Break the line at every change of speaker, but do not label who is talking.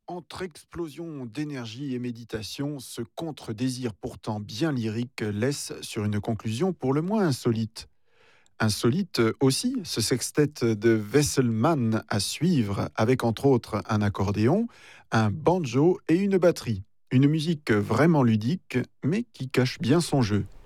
Entre explosion d'énergie et méditation, ce contre-désir pourtant bien lyrique laisse sur une conclusion pour le moins insolite. Insolite aussi, ce sextet de Wesselmann à suivre, avec entre autres un accordéon, un banjo et une batterie. Une musique vraiment ludique, mais qui cache bien son jeu.